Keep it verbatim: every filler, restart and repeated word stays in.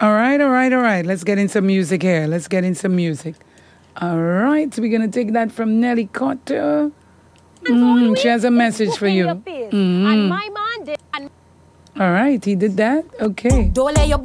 All right, all right, all right. Let's get in some music here. Let's get in some music. All right, we're going to take that from Nelly Cotter. Mm, she has a message for you. Mm-hmm. All right, he did that. Okay.